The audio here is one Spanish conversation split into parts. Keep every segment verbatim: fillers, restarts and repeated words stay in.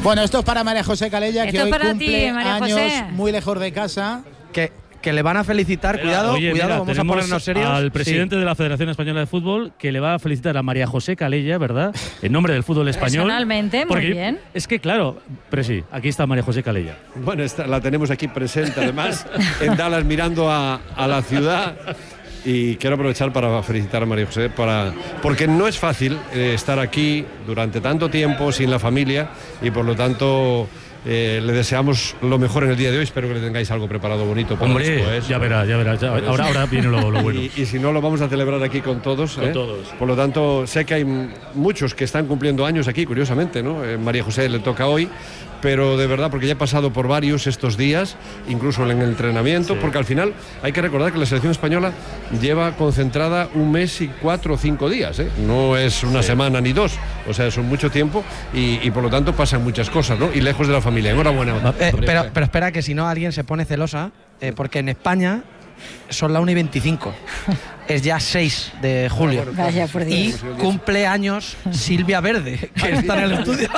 Bueno, esto es para María José Calella, esto que hoy para cumple ti, María años José. muy lejos de casa. Que, que le van a felicitar, Mira, cuidado, oye, cuidado, mira, vamos a ponernos serios. Al presidente sí. de la Federación Española de Fútbol, que le va a felicitar a María José Calella, ¿verdad? En nombre del fútbol español. Personalmente, muy Porque bien. Es que, claro, Presi, aquí está María José Calella. Bueno, esta, la tenemos aquí presente, además, en Dallas, mirando a, a la ciudad. Y quiero aprovechar para felicitar a María José, para, porque no es fácil eh, estar aquí durante tanto tiempo sin la familia y por lo tanto eh, le deseamos lo mejor en el día de hoy. Espero que le tengáis algo preparado bonito para Hombre, después. ya verá, ya verá. Ya, ahora, ahora viene lo, lo bueno. Y, y si no, lo vamos a celebrar aquí con todos. Con ¿eh? todos. Por lo tanto, sé que hay muchos que están cumpliendo años aquí, curiosamente, ¿no? Eh, María José le toca hoy. Pero de verdad, porque ya he pasado por varios estos días, incluso en el entrenamiento, sí. Porque al final hay que recordar que la selección española lleva concentrada un mes y cuatro o cinco días, ¿eh? No es una sí. semana ni dos, o sea, son mucho tiempo y, y por lo tanto pasan muchas cosas, ¿no? Y lejos de la familia. Enhorabuena. Eh, pero, pero espera, que si no alguien se pone celosa, eh, porque en España son la una y veinticinco. Es ya seis de julio. Vaya, por Dios. Y cumple años Silvia Verde, que está en el estudio.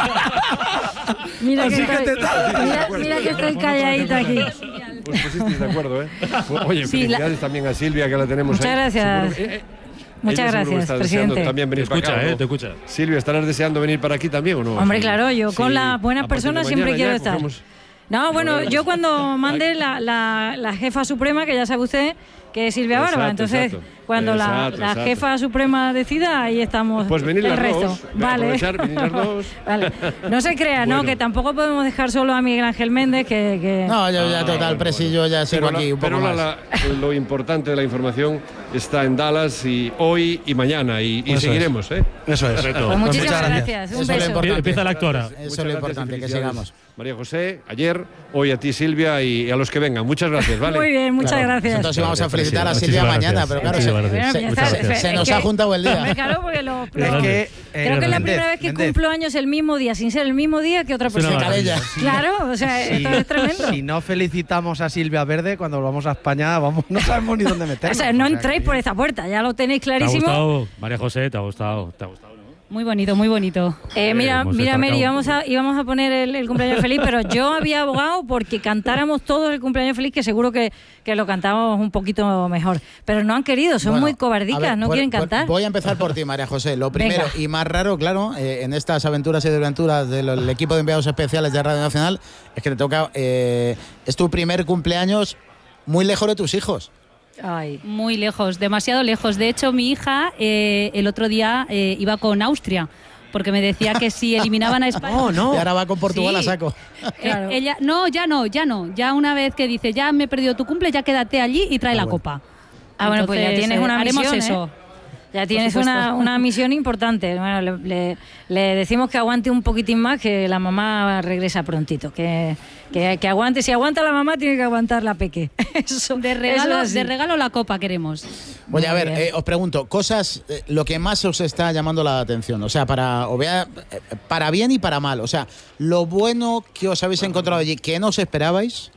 Mira, que Así estoy, que te mira, mira que estoy calladita aquí. Pues pusisteis de acuerdo, ¿eh? Oye, Sí, felicidades la... también a Silvia, que la tenemos Muchas ahí. gracias. Seguro, eh, eh, Muchas gracias, presidente. También venir te escucha, para acá, eh, ¿no? te escucha. Silvia, ¿estarás deseando venir para aquí también o no? Hombre, claro, yo sí. con las buenas personas siempre quiero estar. Cogemos... No, bueno, yo cuando mande la, la, la jefa suprema, que ya sabe usted que es Silvia Barba, exacto, entonces exacto. cuando Exacto, la, la exacto. jefa suprema decida, ahí estamos. Pues venir el las resto. dos, Vale. aprovechar, venir las dos. Vale. No se crea, Bueno. ¿no? Que tampoco podemos dejar solo a Miguel Ángel Méndez, que... que... No, yo ya Ah, total, bueno, Presi, yo ya sigo Pero aquí la- un poco pero más. la- la- lo importante de la información está en Dallas y hoy y mañana y, y Eso seguiremos, ¿eh? Eso es. Perfecto. Pues Muchas muchísimas gracias. gracias. Un Eso es lo beso. importante. Empieza la actora. Eso es Muchas lo gracias y importante, que felicidades, sigamos. María José, ayer, hoy a ti Silvia y a los que vengan. Muchas gracias, ¿vale? Muy bien, muchas Claro. gracias. Entonces íbamos a Muchas felicitar a gracias. Silvia Muchísimas mañana, gracias. pero claro, Muchísimas se, gracias. se- Bueno, ya está, se- es se nos que- ha juntado el día. Hombre, claro, porque lo, Es lo- que, eh, creo que es la Méndez, primera vez que Méndez, cumplo años el mismo día, sin ser el mismo día que otra Es una persona. maravilla. Claro, o sea, si- esto es tremendo. Si no felicitamos a Silvia Verde, cuando volvamos a España, vamos, no sabemos ni dónde O meternos. sea, no O sea, entréis que- por esta puerta, ya lo tenéis ¿Te ha clarísimo. gustado, María José? ¿Te ha gustado? ¿Te ha gustado, no? Muy bonito, muy bonito. Eh, mira, hemos mira, Mary, destacado. íbamos a, íbamos a poner el, el cumpleaños feliz, pero yo había abogado porque cantáramos todos el cumpleaños feliz, que seguro que, que lo cantábamos un poquito mejor. Pero no han querido, son Bueno, muy a cobardicas, ver, no pues- quieren pues cantar. Voy a empezar por ti, María José. Lo primero Venga. y más raro, claro, eh, en estas aventuras y desventuras del equipo de enviados especiales de Radio Nacional, es que te toca, eh, es tu primer cumpleaños muy lejos de tus hijos. Ay. Muy lejos, demasiado lejos. De hecho, mi hija eh, el otro día eh, iba con Austria, porque me decía que si eliminaban a España... No, no. Y ahora va con Portugal Sí. a saco. Eh, Claro. ella, no, ya no, ya no. Ya una vez que dice, ya me he perdido tu cumple, ya quédate allí y trae Ah, la bueno. copa. Ah, bueno, pues ya Entonces, tienes eh, una haremos misión, eso. ¿eh? Ya tienes supuesto. una, una misión importante. Bueno, le, le- le decimos que aguante un poquitín más, que la mamá regresa prontito. Que, que, que aguante. Si aguanta la mamá, tiene que aguantar la peque. Eso, De eso regalo, es así. de regalo la copa queremos. Oye, a Muy ver, bien. eh, os pregunto, cosas, eh, lo que más os está llamando la atención, o sea, para, o vea, eh, para bien y para mal, o sea, lo bueno que os habéis encontrado allí, que no os esperabais,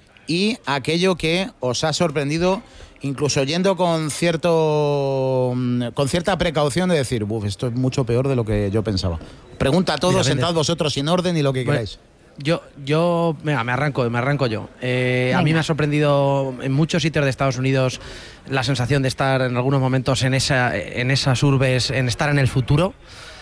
y aquello que os ha sorprendido, incluso yendo con cierto mm, con cierta precaución de decir, uff, esto es mucho peor de lo que yo pensaba. Pregunta a todos, Mira, sentad Méndez. vosotros sin orden y lo que Bueno, queráis. Yo, yo, venga, me arranco, me arranco yo. Eh, a mí Venga. me ha sorprendido en muchos sitios de Estados Unidos la sensación de estar en algunos momentos en esa, en esas urbes, en estar en el futuro.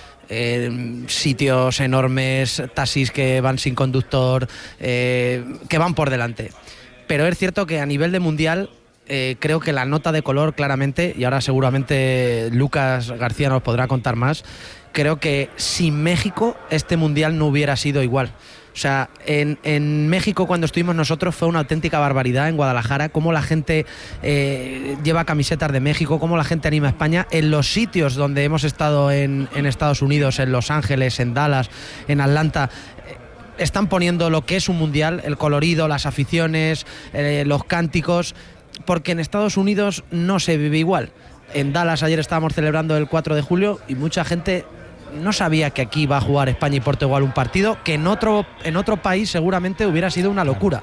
Eh, sitios enormes, taxis que van sin conductor, eh, que van por delante. Pero es cierto que a nivel de mundial eh, creo que la nota de color claramente, y ahora seguramente Lucas García nos podrá contar más, creo que sin México este mundial no hubiera sido igual. O sea, en, en México cuando estuvimos nosotros fue una auténtica barbaridad en Guadalajara, cómo la gente eh, lleva camisetas de México, cómo la gente anima a España. En los sitios donde hemos estado en, en Estados Unidos, en Los Ángeles, en Dallas, en Atlanta, eh, están poniendo lo que es un mundial, el colorido, las aficiones, eh, los cánticos, porque en Estados Unidos no se vive igual. En Dallas ayer estábamos celebrando el cuatro de julio y mucha gente no sabía que aquí iba a jugar España y Portugal un partido que en otro, en otro país seguramente hubiera sido una locura.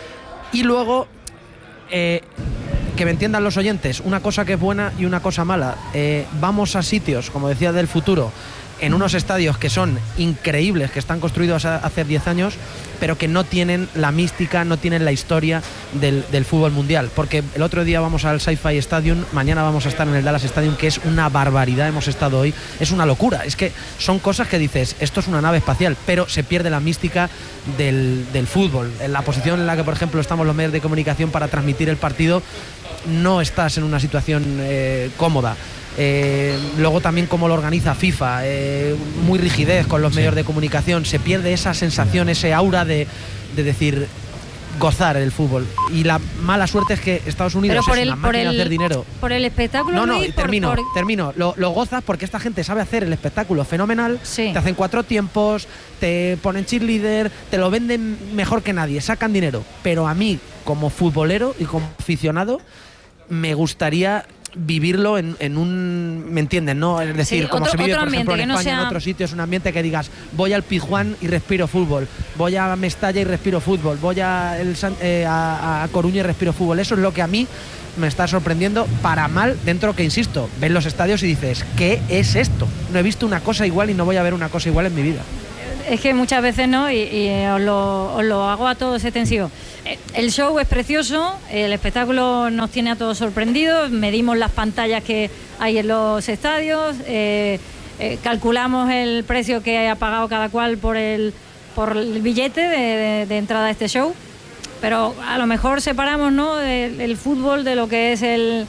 Y luego, eh, que me entiendan los oyentes, una cosa que es buena y una cosa mala. Eh, vamos a sitios, como decía, del futuro, en unos estadios que son increíbles, que están construidos hace diez años, pero que no tienen la mística, no tienen la historia del, del fútbol mundial. Porque el otro día vamos al SoFi Stadium, mañana vamos a estar en el Dallas Stadium, que es una barbaridad, hemos estado hoy, es una locura. Es que son cosas que dices, esto es una nave espacial, pero se pierde la mística del, del fútbol. En la posición en la que, por ejemplo, estamos los medios de comunicación para transmitir el partido, no estás en una situación eh, cómoda. Eh, luego también cómo lo organiza FIFA, eh, muy rigidez con los medios de comunicación, se pierde esa sensación, ese aura de, de decir gozar el fútbol. Y la mala suerte es que Estados Unidos por es el, una máquina de hacer dinero. Por el espectáculo. No, no, Luis, termino, por, por... termino. Lo, lo gozas porque esta gente sabe hacer el espectáculo fenomenal. Sí. Te hacen cuatro tiempos, te ponen cheerleader, te lo venden mejor que nadie, sacan dinero. Pero a mí, como futbolero y como aficionado, me gustaría vivirlo en, en un, ¿me entienden? ¿No? Es decir, Sí, como otro- se vive, otro por ejemplo, ambiente, en que no España, sea- en otros sitios, un ambiente que digas, voy al Pizjuán y respiro fútbol, voy a Mestalla y respiro fútbol, voy a, el San- eh, a, a Coruña y respiro fútbol. Eso es lo que a mí me está sorprendiendo para mal, dentro que, insisto, ves los estadios y dices, ¿qué es esto? No he visto una cosa igual y no voy a ver una cosa igual en mi vida. Es que muchas veces no, y, y eh, os, lo, os lo hago a todos extensivo. Eh, El show es precioso, el espectáculo nos tiene a todos sorprendidos, medimos las pantallas que hay en los estadios, eh, eh, calculamos el precio que ha pagado cada cual por el, por el billete de, de- de entrada a este show, pero a lo mejor separamos, ¿no?, el, el fútbol de lo que es el...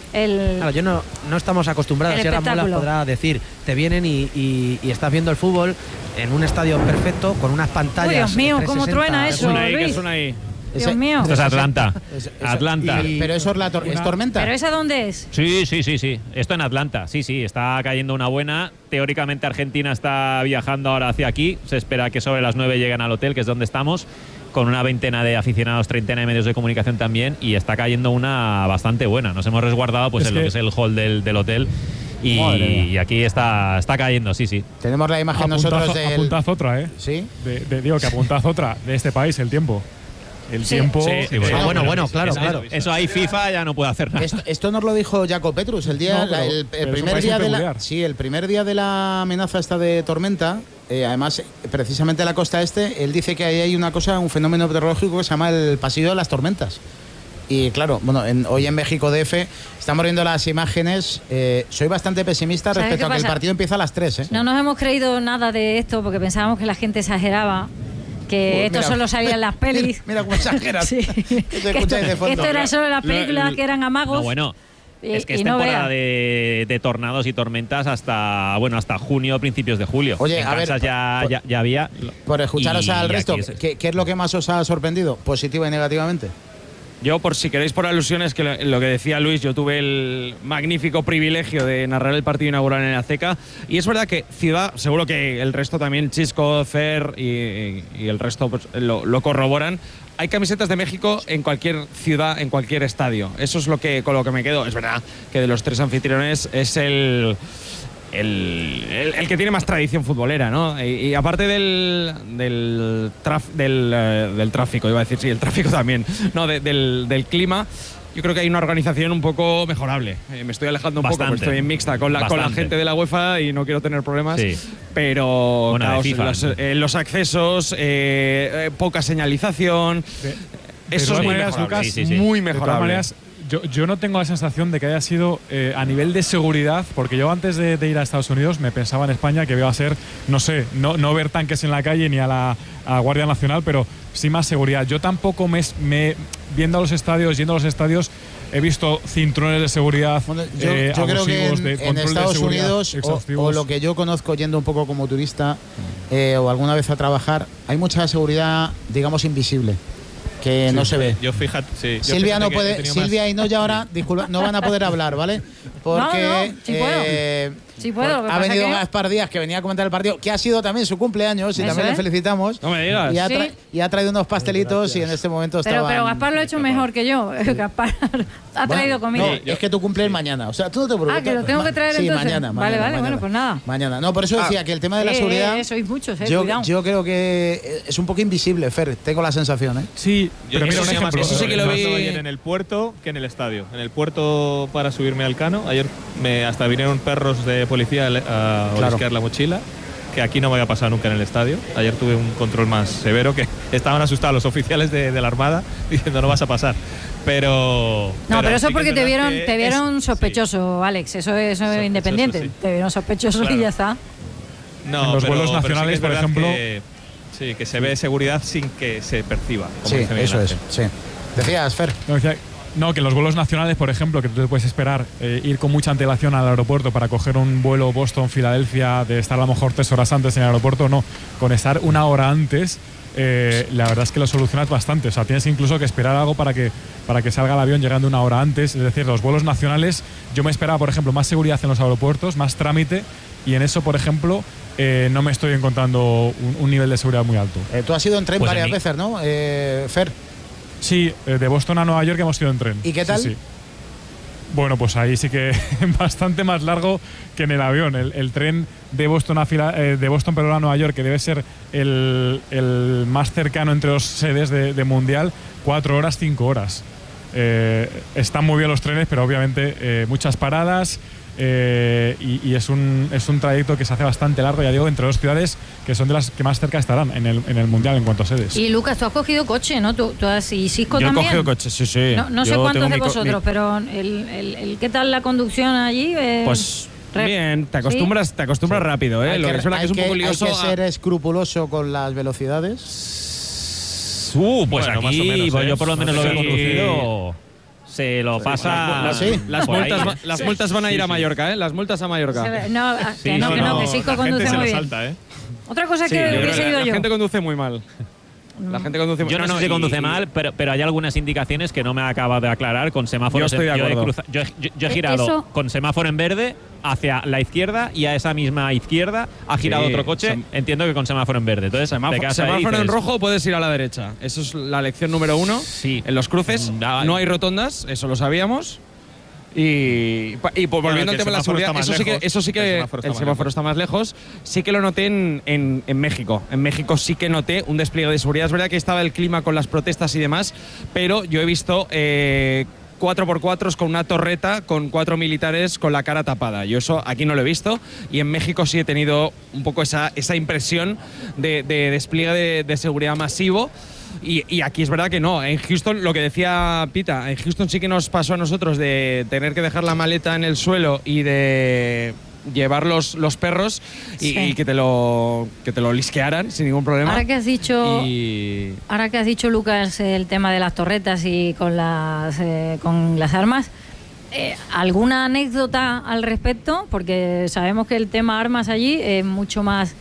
el Claro, yo no, no estamos acostumbrados, El y ahora Molas espectáculo. podrá decir, te vienen y, y, y estás viendo el fútbol en un estadio perfecto, con unas pantallas. Uy, Dios mío, cómo truena ¿Qué eso, suena ahí? ¿Qué Luis? suena ahí? Dios Ese- mío. Esto es Atlanta. Es- es- Atlanta. y- pero eso es, la tor- es tormenta. ¿Pero esa dónde es? Sí, sí, sí, sí. Esto en Atlanta. Sí, sí, está cayendo una buena. Teóricamente Argentina está viajando ahora hacia aquí. Se espera que sobre las nueve lleguen al hotel, que es donde estamos, con una veintena de aficionados, treintena de medios de comunicación también, y está cayendo una bastante buena. Nos hemos resguardado pues Es en lo que- que es el hall del, del hotel y, Madre mía. y aquí está, está cayendo, sí, sí. Tenemos la imagen Apuntad, nosotros del... apuntad otra, ¿eh? ¿Sí? De, de- digo que apuntad otra de este país, el tiempo. El Sí. tiempo. Sí, eh, bueno, Ah, bueno, bueno, eso- claro, eso- claro. Eso ahí FIFA ya no puede hacer nada. Esto, esto nos lo dijo Jaco Petrus el día, No, pero- la- el, el pero es un primer país día muy de la, peculiar. sí, el primer día de la amenaza esta de tormenta. Eh, además, eh, precisamente en la costa este, él dice que ahí hay una cosa, un fenómeno meteorológico que se llama el pasillo de las tormentas. Y claro, bueno, en- hoy en México D F estamos viendo las imágenes. Eh, soy bastante pesimista ¿Sabes respecto qué a que el pasa? partido empieza a las tres. ¿eh? No nos hemos creído nada de esto porque pensábamos que la gente exageraba, que Pues esto mira, solo salía en las pelis. Mira, mira cómo exageras. Sí. Que te Que esto, escucháis de fondo. esto era solo en las Lo- películas lo- que eran amagos. No, bueno. y- Es que y es no temporada veas. de, de tornados y tormentas hasta bueno hasta junio, principios de julio. Oye, en a ver, Kansas ya, por- ya, ya había. Por escucharos y al aquí resto, es- ¿qué, qué es lo que más os ha sorprendido, positiva y negativamente? Yo, por si queréis por alusiones, que lo, lo que decía Luis, yo tuve el magnífico privilegio de narrar el partido inaugural en el Azteca. Y es verdad que Ciudad, seguro que el resto también, Chisco, Fer y, y el resto pues, lo, lo corroboran. Hay camisetas de México en cualquier ciudad, en cualquier estadio. Eso es lo que, con lo que me quedo. Es verdad que de los tres anfitriones es el. El, el- el que tiene más tradición futbolera, ¿no? Y, y aparte del del, traf- del, eh, del tráfico, iba a decir, sí, el tráfico también, no, de- del, del clima, yo creo que hay una organización un poco mejorable. Eh, me estoy alejando un poco, Bastante. porque estoy en mixta con la, con la Bastante. gente de la UEFA y no quiero tener problemas, Sí. pero Bueno, de caos, FIFA. los, eh, los accesos, eh, eh, poca señalización, De- de eso todas es muy maneras, mejorable. Lucas, Sí, sí, sí. Muy De todas mejorable. maneras, yo, yo no tengo la sensación de que haya sido eh, a nivel de seguridad, porque yo antes de, de ir a Estados Unidos me pensaba en España que iba a ser, no sé, no, no ver tanques en la calle ni a la, a la Guardia Nacional, pero sí más seguridad. Yo tampoco me, me viendo a los estadios, yendo a los estadios, he visto cinturones de seguridad. Bueno, yo, eh, yo creo que abusivos, en, de en control de Estados seguridad Unidos, o, exhaustivos. o lo que yo conozco yendo un poco como turista eh, o alguna vez a trabajar, hay mucha seguridad, digamos, invisible, que no se ve. Yo fíjate, sí, yo Silvia fíjate no que he puede, tenido Silvia más- y no ya ahora, disculpa, no van a poder hablar, ¿vale? Porque No, no, sí puedo. eh, Sí puedo, lo que ha pasa venido que- Gaspar Díaz, que venía a comentar el partido, que ha sido también su cumpleaños y Eso también le es. felicitamos. No me digas. Y ha, Sí. tra- y ha traído unos pastelitos y en este momento Pero, estaban- pero Gaspar lo ha hecho mejor que yo. Gaspar ha traído Bueno, comida. no, es que tu cumpleaños mañana. O sea, tú no te preocupes. Ah, que lo tengo que traer sí, entonces. mañana, Vale, mañana, vale, mañana. bueno, pues nada. Mañana. No, por eso decía que el tema de la Eh, seguridad. eh, sois muchos, eh, yo, cuidado. yo creo que es un poco invisible, Fer. Tengo la sensación, ¿eh? Sí, Yo- pero mira eso un sí, ejemplo. Eso sí que lo Más- vi en el puerto que en el estadio. En el puerto para subirme al Cano, Ayer me hasta vinieron perros de policía a, a Claro. olisquear la mochila, que aquí no me había pasado nunca en el estadio. Ayer tuve un control más severo, que estaban asustados los oficiales de, de la Armada diciendo no vas a pasar. Pero No, pero eso sí que porque es te verdad vieron, que te vieron es- sospechoso, Alex. Eso es, eso es independiente. sí. Te vieron sospechoso Claro. y ya está. No, En los pero- vuelos pero sí que nacionales, es por verdad ejemplo- que- sí, que se ve seguridad sin que se perciba. como Sí, dice Miguel eso es. Ángel. Sí. Decías, Fer. No, decía- no, que en los vuelos nacionales, por ejemplo, que tú te puedes esperar eh, ir con mucha antelación al aeropuerto para coger un vuelo Boston-Filadelfia, de estar a lo mejor tres horas antes en el aeropuerto, no. Con estar una hora antes, eh, la verdad es que lo solucionas bastante. O sea, tienes incluso que esperar algo para que, para que salga el avión llegando una hora antes. Es decir, los vuelos nacionales, yo me esperaba, por ejemplo, más seguridad en los aeropuertos, más trámite, y en eso, por ejemplo, eh, no me estoy encontrando un, un nivel de seguridad muy alto. Eh, tú has ido en tren Pues en varias mí- veces, ¿no, eh, Fer? Sí, eh, de Boston a Nueva York hemos ido en tren. ¿Y qué Sí, tal? sí. Bueno, pues ahí sí que bastante más largo que en el avión. El, el tren de Boston a Fila- eh, de Boston perdón, a Nueva York, que debe ser el, el más cercano entre dos sedes de, de mundial, cuatro horas, cinco horas. Eh, están muy bien los trenes, pero obviamente eh, muchas paradas. eh, y, y es un es un trayecto que se hace bastante largo, ya digo, entre dos ciudades que son de las que más cerca estarán en el, en el mundial en cuanto a sedes. Y Lucas, tú has cogido coche, ¿no? Tú, tú has, y Sisco Yo he también. cogido coche, sí, sí. No, no sé Yo cuántos tengo de mi co- vosotros, mi- pero el, el, el- ¿qué tal la conducción allí? Eh, Pues re- bien, te acostumbras, te acostumbras rápido, ¿eh? Hay Lo que, que es verdad que hay es un que- poco hay lioso. que a- ser escrupuloso con las velocidades. Uh, pues Bueno, más o aquí menos, pues ¿eh? yo por lo menos lo veo Sí. conducido. Se lo pasa. Las, Sí. las por multas, ahí. va- las Sí. multas van a ir Sí, a sí. Mallorca, ¿eh? Las multas a Mallorca. se ve- no, a- que Sí, no, sí, que no, no, que Sisco la gente conduce se muy lo bien. salta, ¿eh? Otra cosa Sí, que yo creo hubiese que la, ido la yo. gente conduce muy mal. La gente conduce Yo no, sé si y- conduce y- mal, pero, pero hay algunas indicaciones que no me acaba de aclarar con semáforos. Yo estoy de en- he acuerdo. cruza- yo, he- yo- yo he Eh, girado eso- con semáforo en verde hacia la izquierda y a esa misma izquierda ha girado Sí, otro coche. sem- Entiendo que con semáforo en verde. Entonces, te Semáforo, quedas ahí y semáforo en dices, rojo puedes ir a la derecha. Eso es la lección número uno. Sí. En los cruces Mm, da- no hay rotondas, eso lo sabíamos. Y, pa- y pues, Bueno, volviendo que al tema de el la semáforo seguridad, está más eso sí que, lejos. eso sí El que semáforo está el más semáforo lejos. está más lejos. Sí que lo noté en, en- en México. En México sí que noté un despliegue de seguridad. Es verdad que estaba el clima con las protestas y demás, pero yo he visto eh, cuatro por cuatro con una torreta con cuatro militares con la cara tapada. Yo eso aquí no lo he visto y en México sí he tenido un poco esa, esa impresión de, de despliegue de, de seguridad masivo. Y, y aquí es verdad que no. En Houston, lo que decía Pita, en Houston sí que nos pasó a nosotros de tener que dejar la maleta en el suelo y de llevar los, los perros y, Sí. y que te lo que te lo lisquearan sin ningún problema. Ahora que has dicho, Y ahora que has dicho Lucas el tema de las torretas y con las eh, con las armas, eh, ¿alguna anécdota al respecto? Porque sabemos que el tema armas allí es mucho más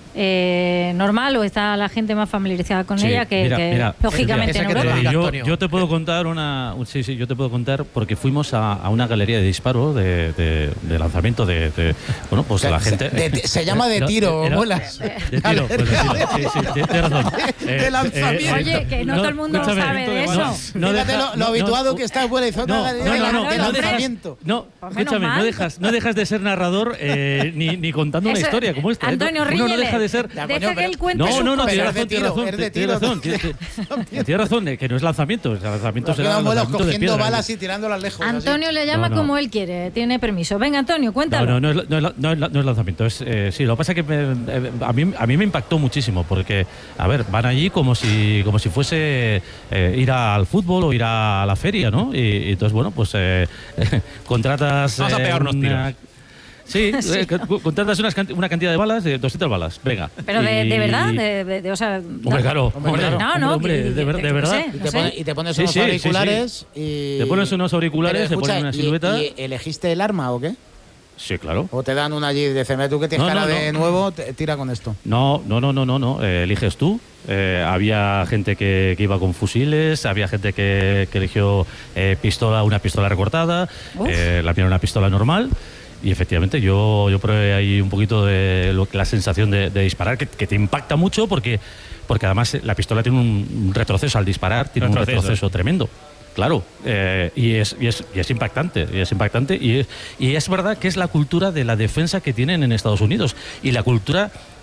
eh, normal, o está la gente más familiarizada con Sí, ella que, mira, que mira, lógicamente esa en que te Europa. diga, yo, Antonio. yo te puedo contar una un- sí sí yo te puedo contar porque fuimos a, a una galería de disparo de, de- de lanzamiento de, de- bueno pues Se- la se- gente de- se llama de No, tiro, era- molas. de tiro, pues de tiro, sí, sí, tienes razón. De lanzamiento. Oye, que no todo el mundo escúchame, sabe de no, eso. no Fíjate deja- lo, lo no, habituado no, que está fuera y zona no, de, no, de- no, no, de no dejas- lanzamiento. No, Pues menos escúchame, no mal. dejas, no dejas de ser narrador eh, ni, ni contando una Eso- historia como esta. ¿eh? Antonio, Uno no ríñele. deja de ser. Ya, Deja coño, que pero- él cuente No, sus no, no, cosas. tienes Pero es de razón, tiro, tienes razón, es de tienes tiro. razón, tienes- tienes razón, eh, que no es lanzamiento, el lanzamiento Nos será quedamos los lanzamiento de cogiendo piedra. balas y tirándolas lejos. así. Antonio le llama No, no. como él quiere, tiene permiso. Venga, Antonio, No, cuéntalo. no, no es, no, es, no, es, no es lanzamiento. Es, eh, sí, lo que pasa es que me- eh, a, mí, a mí me impactó muchísimo porque, a ver, van allí como si, como si fuese eh, ir al fútbol o ir a la feria, ¿no? Y, y entonces, bueno, pues eh, contratas. Vamos a eh, pegarnos una- tiros. Sí, eh, co- contratas unas canti- una cantidad de balas, de doscientas balas, venga. Pero de, Y- de verdad, de, de- de- o sea, Hombre, claro, Hombre, hombre, claro. No, no, hombre, que- de, ver- que- de que verdad. sé. Y No te, sé. pone- y te pones Sí, unos sí, sí, auriculares y. Te pones unos auriculares, Pero, te pones escucha, una y- silueta. Y, elegiste el arma o qué? Sí, claro. ¿O te dan una allí de C M? Tú que tienes No, cara no, de no. nuevo, te- tira con esto. No, no, no, no, no, no. Eh, eliges tú. Eh, había gente que, que iba con fusiles, había gente que, que eligió eh, pistola, una pistola recortada, Uf. eh, la mía era una pistola normal. Y efectivamente yo, yo probé ahí un poquito de lo que la sensación de, de disparar, que, que te impacta mucho porque, porque además la pistola tiene un, un retroceso al disparar, tiene Retroceso, un retroceso eh. tremendo. Claro, eh, y, es, y, es, y es impactante, y es impactante, y es, y es verdad que es la cultura de la defensa que tienen en Estados Unidos, y la cultura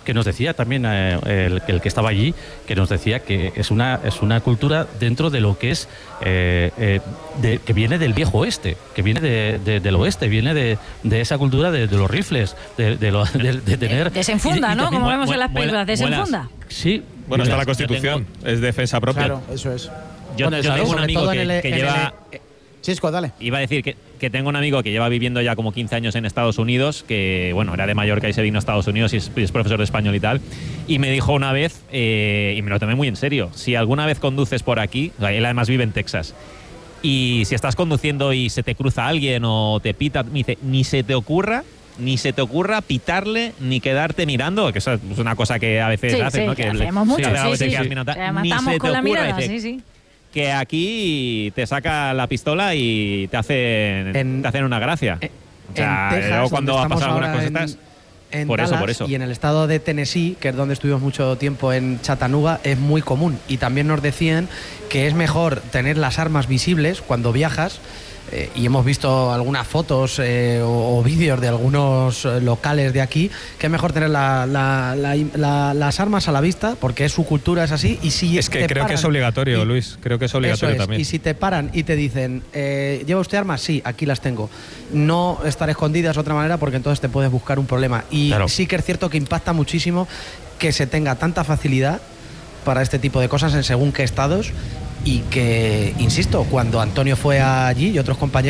que nos decía también eh, el, el que estaba allí, que nos decía que es una, es una cultura dentro de lo que es, eh, eh, de, que viene del viejo oeste, que viene de, de, del oeste, viene de, de esa cultura de, de los rifles, de, de, lo, de, de tener... Desenfunda, y, y ¿no? Como vemos en las películas, desenfunda. Sí. Bueno, está la Constitución, tengo, es defensa propia. Claro, eso es. Yo, bueno, yo tengo un amigo que, el, que lleva... El, Chisco, dale. Iba a decir que, que tengo un amigo que lleva viviendo ya como quince años en Estados Unidos, que bueno, era de Mallorca y se vino a Estados Unidos y es, y es profesor de español y tal, y me dijo una vez, eh, y me lo tomé muy en serio, si alguna vez conduces por aquí, o sea, él además vive en Texas, y si estás conduciendo y se te cruza alguien o te pita, me dice, ni se te ocurra ni se te ocurra pitarle ni quedarte mirando, que eso es una cosa que a veces sí, haces, sí, ¿no? Que Que hacemos le, mucho, sí, sí, sí, sí. Mirando, Ni se te con la ocurra, mirada, dice, sí, sí. Que aquí te saca la pistola y te hacen, en, te hacen una gracia. En, o sea, en Texas, luego cuando ha pasado algunas cosas en, estas, en por Dallas, eso, por eso. Y en el estado de Tennessee, que es donde estuvimos mucho tiempo en Chattanooga, es muy común. Y también nos decían que es mejor tener las armas visibles cuando viajas. Eh, y hemos visto algunas fotos eh, o, o vídeos de algunos eh, locales de aquí, que es mejor tener la, la, la, la, las armas a la vista, porque es su cultura, es así. Y si es que te creo paran, que es obligatorio, y, Luis, creo que es obligatorio es, también. Y si te paran y te dicen, eh, ¿lleva usted armas? Sí, aquí las tengo. No estar escondidas de otra manera, porque entonces te puedes buscar un problema. Y claro, sí que es cierto que impacta muchísimo que se tenga tanta facilidad para este tipo de cosas en según qué estados, y que, insisto, cuando Antonio fue allí y otros compañeros,